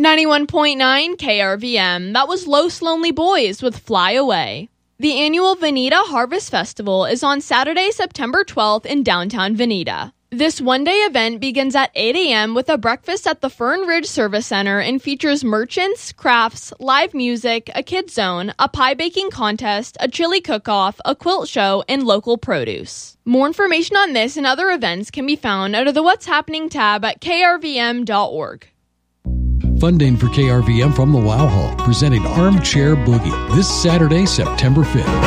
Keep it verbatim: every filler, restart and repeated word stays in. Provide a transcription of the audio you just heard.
ninety-one point nine K R V M. That was Los Lonely Boys with Fly Away. The annual Veneta Harvest Festival is on Saturday, September twelfth in downtown Veneta. This one-day event begins at eight a.m. with a breakfast at the Fern Ridge Service Center and features merchants, crafts, live music, a kids zone, a pie baking contest, a chili cook-off, a quilt show, and local produce. More information on this and other events can be found under the What's Happening tab at K R V M dot org. Funding for K R V M from the Wow Hall, presenting Armchair Boogie this Saturday, September fifth.